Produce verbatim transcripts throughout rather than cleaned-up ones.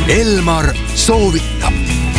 Elmar soovitab.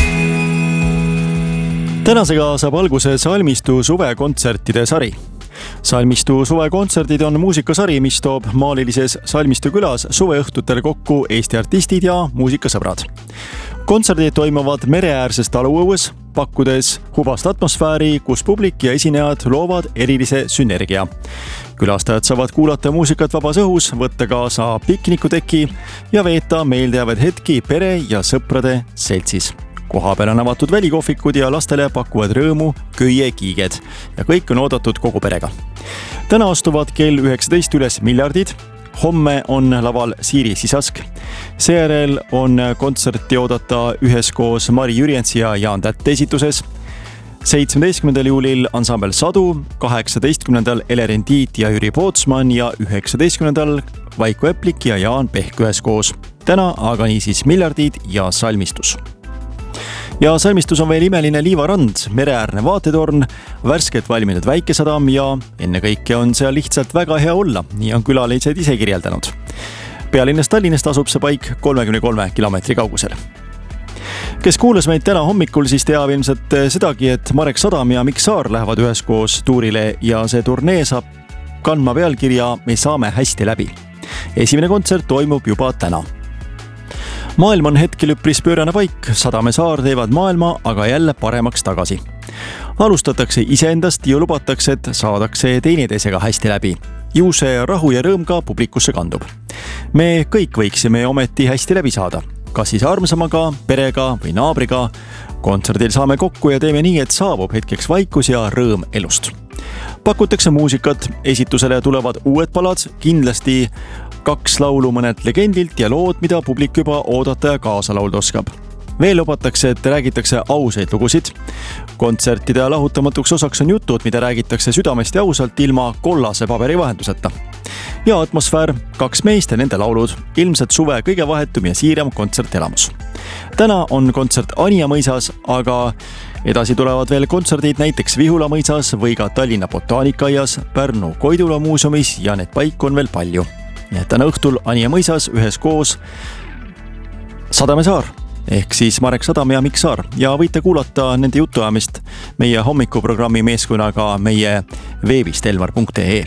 Tänasega saab alguse Salmistu suvekontsertide sari. Salmistu suvekontserdid on muusikasari, mis toob maalilises Salmistu külas suveõhtutel kokku Eesti artistid ja muusikasõbrad. Kontserdid toimuvad mereäärses taluõues, pakkudes hubast atmosfääri, kus publik ja esinejad loovad erilise sünergia. Külastajad saavad kuulata muusikat vabas õhus, võtta kaasa piknikuteki ja veeta meeldejäävaid hetki pere ja sõprade seltsis. Koha peal on avatud välikohvikud ja lastele pakuvad rõõmu köiekiiged ja kõik on oodatud kogu perega. Täna astuvad kell üheksateist üles miljardid. Homme on laval Siiri Sisask. Seejärel on kontserti oodata üheskoos Mari Jürjens ja Jaan Tätt esituses. seitsmeteistkümnendal juulil ansambel Sadu, kaheksateistkümnendal Elerin Tiit ja Jüri Pootsman ja üheksateistkümnendal Vaiko Eplik ja Jaan Pehk üheskoos. Täna aga niisiis miljardid ja Salmistus. Ja Salmistus on veel imeline liivarand, mereäärne vaatetorn, värskelt valminud väikesadam ja enne kõike on seal lihtsalt väga hea olla, nii on külalised ise kirjeldanud. Pealinnast Tallinnast asub see paik kolmekümne kolme kilomeetri kaugusel. Kes kuulas meid täna hommikul, siis teab ilmselt sedagi, et Marek Sadam ja Mikk Saar lähevad üheskoos tuurile ja see turnee saab kandma pealkirja Me saame hästi läbi. Esimene kontsert toimub juba täna. Maailm on hetkel üpris pöörane paik, Sadame Saar teevad maailma aga jälle paremaks tagasi. Alustatakse iseendast ja lubatakse, et saadakse teineteisega hästi läbi. Ju see rahu ja rõõm ka publikusse kandub. Me kõik võiksime ometi hästi läbi saada. Kas siis armsamaga, perega või naabriga. Kontserdil saame kokku ja teeme nii, et saabub hetkeks vaikus ja rõõm elust. Pakutakse muusikat, esitusele tulevad uued palad, kindlasti kaks laulu mõned legendilt ja lood, mida publik juba oodata ja kaasa laulda oskab. Veel lubatakse, et räägitakse ausaid lugusid. Kontsertide lahutamatuks osaks on jutud, mida räägitakse südamest ja ausalt ilma kollase paberi vahenduseta. Ja atmosfäär, kaks meist ja nende laulud, ilmselt suve kõige vahetum ja siiram kontsertelamus. Täna on kontsert Anija mõisas, aga edasi tulevad veel kontserdid näiteks Vihula mõisas või ka Tallinna Botaanikaaias, Pärnu Koidula muuseumis ja need paiku on veel palju. Ja täna õhtul Anija mõisas üheskoos Sadame Saar ehk siis Marek Sadam ja Mikk Saar ja võite kuulata nende jutuajamist meie hommikuprogrammi meeskonnaga meie veebist elmar punkt ee.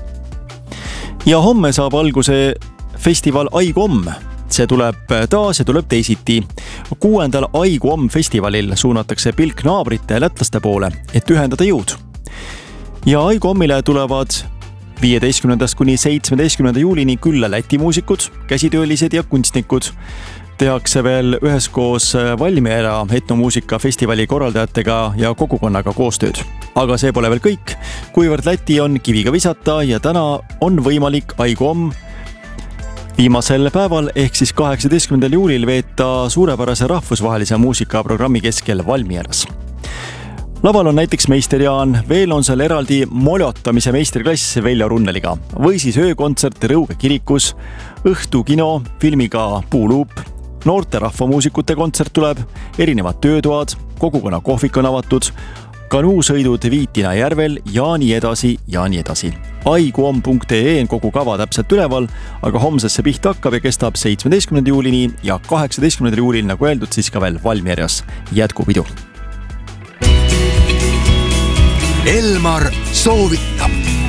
Ja homme saab alguse festival Aigu Omm. See tuleb taas ja tuleb teisiti. Kuuendal Aigu Omm festivalil suunatakse pilk naabrite ja lätlaste poole, et ühendada jõud. Ja Aigu Ommile tulevad viieteistkümnendast kuni seitsmeteistkümnenda juulini külla Läti muusikud, käsitöölised ja kunstnikud. Tehakse veel üheskoos Valmiera etnomuusika festivali korraldajatega ja kogukonnaga koostööd. Aga see pole veel kõik, kuivõrd Läti on kiviga visata ja täna on võimalik Aigu Omm viimasel päeval ehk siis kaheksateistkümnendal juulil veeta suurepärase rahvusvahelise muusikaprogrammi keskel Valmieras. Laval on näiteks meister Jaan, veel on seal eraldi moljotamise meisterklass Veljo Runneliga või siis öökontsert Rõuge kirikus, õhtukino filmiga Puuluup, noorte rahvamuusikute kontsert tuleb, erinevad töötoad, kogukonna kohvik on avatud, kanuusõidud Viitina järvel ja nii edasi ja nii edasi. aigu omm punkt ee on kogu kava täpselt üleval, aga homsesse pihta hakkab ja kestab seitsmeteistkümnenda juulini ja kaheksateistkümnendal juulil, nagu öeldud, siis ka veel Valmieras jätkupidu. Elmar soovitab.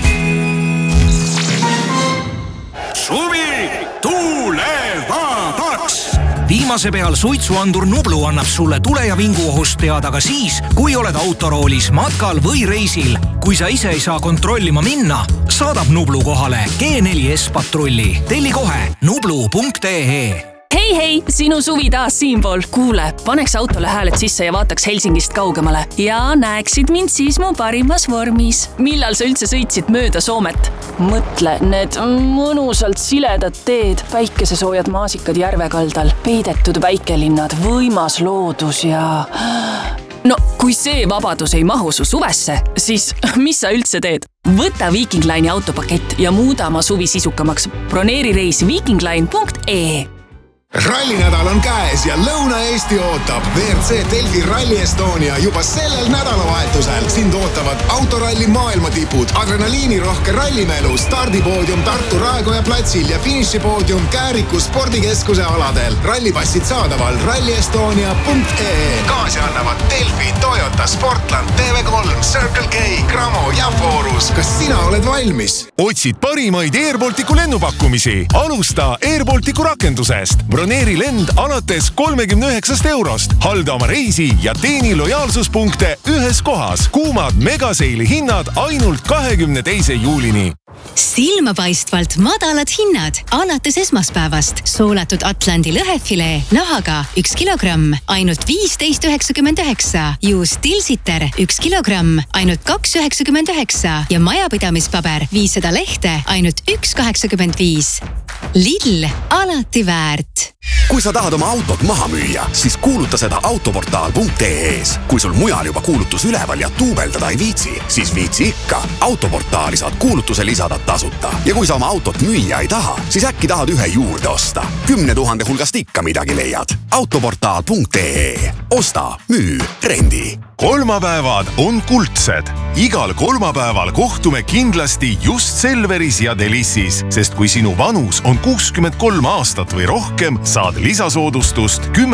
Suvi tulevadaks! Viimase peal suitsuandur Nublu annab sulle tule- ja vinguohust teada ka siis, kui oled autoroolis, matkal või reisil. Kui sa ise ei saa kontrollima minna, saadab Nublu kohale G neli S patrulli. Telli kohe nublu punkt ee. Hei, hei, sinu suvi taas siinpool. Kuule, paneks autole hääled sisse ja vaataks Helsingist kaugemale. Ja näeksid mind siis mu parimas vormis. Millal sa üldse sõitsid mööda Soomet? Mõtle, need mõnusalt siledad teed, päikesesoojad maasikad järvekaldal, peidetud väikelinnad, võimas loodus ja... No, kui see vabadus ei mahu su suvesse, siis mis sa üldse teed? Võta Viking Line'i autopakett ja muuda oma suvi sisukamaks. Broneeri reis viking line punkt ee. Rallinädal on käes ja Lõuna-Eesti ootab. V R C Delfi Rally Estonia juba sellel nädalavahetusel. Sind ootavad autoralli maailmatipud, adrenaliinirohke rallimelu, stardipoodium Tartu Raekoja platsil ja finišipoodium Kääriku spordikeskuse aladel. Rallipassid saadaval ralli estonia punkt e e. Kaasi annavad Delfi, Toyota, Sportland, T V kolm, Circle K, Gramo ja Forus. Kas sina oled valmis? Otsid parimaid Airbalticu lennupakkumisi? Alusta Airbalticu rakendusest. Broneeri lend alates kolmekümne üheksast eurost. Halda oma reisi ja teeni lojaalsuspunkte ühes kohas. Kuumad megaseili hinnad ainult kahekümne teise juulini. Silmapaistvalt madalad hinnad alates esmaspäevast. Soolatud Atlandi lõhefilee nahaga üks kilogramm, ainult viisteist üheksakümmend üheksa. Juust Tilsiter üks kilogramm, ainult kaks üheksakümmend üheksa. Ja majapidamispaber viissada lehte, ainult üks kaheksakümmend viis. Lidl, alati väärt. Kui sa tahad oma autot maha müüa, siis kuuluta seda autoportaal punkt e e-s. Kui sul mujal juba kuulutus üleval ja tuubeldada ei viitsi, siis viitsi ikka. Autoportaali saad kuulutuse lisada tasuta. Ja kui sa oma autot müüa ei taha, siis äkki tahad ühe juurde osta. Kümne tuhande hulgast ikka midagi leiad. autoportaal punkt e e. Osta, müü, rendi. Kolmapäevad on kuldsed. Igal kolmapäeval kohtume kindlasti just Selveris ja Delissis, sest kui sinu vanus on kuuskümmend kolm aastat või rohkem, saad lisasoodustust kümme